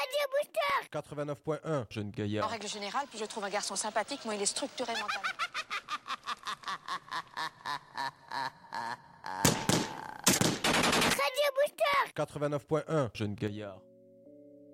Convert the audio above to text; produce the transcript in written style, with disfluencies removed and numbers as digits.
Radio Booster 89.1, jeune En gaillard. règle générale, plus je trouve un garçon sympathique, moins il est structuré mentalement. Radio Booster 89.1, jeune gaillard.